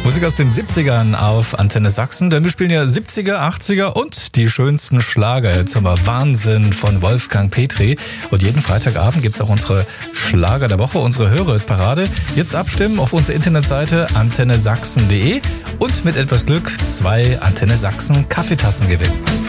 Musik aus den 70ern auf Antenne Sachsen, denn wir spielen ja 70er, 80er und die schönsten Schlager. Jetzt haben wir Wahnsinn von Wolfgang Petri. Und jeden Freitagabend gibt's auch unsere Schlager der Woche, unsere Hörerparade. Jetzt abstimmen auf unserer Internetseite antennesachsen.de und mit etwas Glück 2 Antenne Sachsen Kaffeetassen gewinnen.